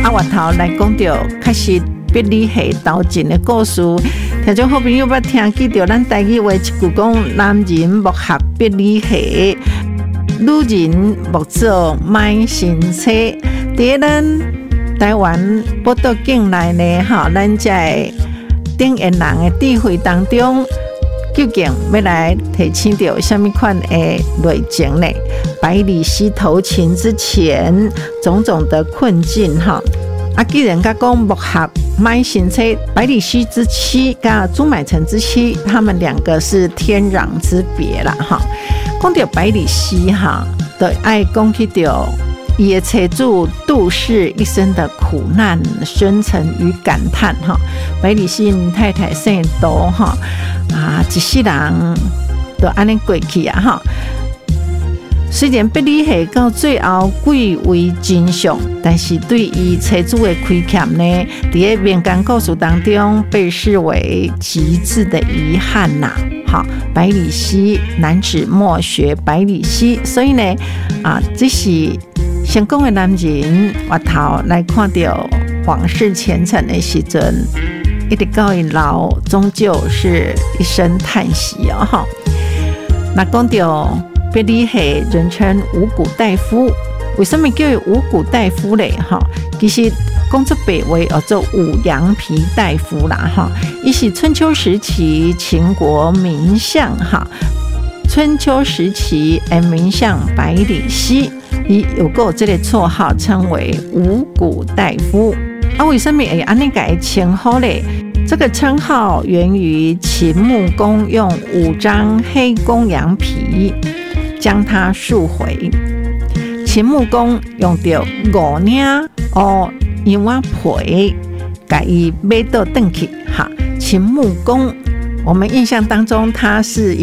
外头来讲到开始必理系斗阵的故事，听众好朋友捌听记到咱台语话一句讲：男人莫学必理系，女人莫做买新车。伫咱台湾报道境内呢，咱在顶言人的智慧当中，究竟要来提醒到什么款的内情呢？百里奚投秦之前，种种的困境既然讲木合买新车，百里奚之妻跟朱买臣之妻，他们两个是天壤之别啦讲到百里奚就爱讲起到伊的妻子杜氏一生的苦难、深沉与感叹百里奚太太姓杜一世人就安尼过去虽然百里奚到最后贵为真相，但是对伊妻子的亏欠呢，在民间故事当中被视为极致的遗憾百里奚男子莫学百里奚，所以呢这是成功的男人回头来看到往事前尘的时阵，一直到伊老，终究是一声叹息那讲到百里奚人称五谷大夫，为什么叫五谷大夫呢？其实讲作白话叫做五羊皮大夫啦伊是春秋时期秦国名相春秋时期的名相百里奚，伊有过这个绰号称为五谷大夫为什么会安尼改称号呢？这个称号源于秦穆公用5张黑公羊皮将它束回，秦穆公用到5领羊仔皮把它买到回去秦穆公我们印象当中他是